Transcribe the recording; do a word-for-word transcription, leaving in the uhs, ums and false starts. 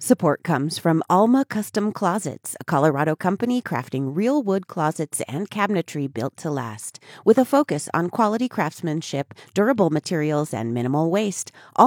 Support comes from Alma Custom Closets, a Colorado company crafting real wood closets and cabinetry built to last. With a focus on quality craftsmanship, durable materials, and minimal waste,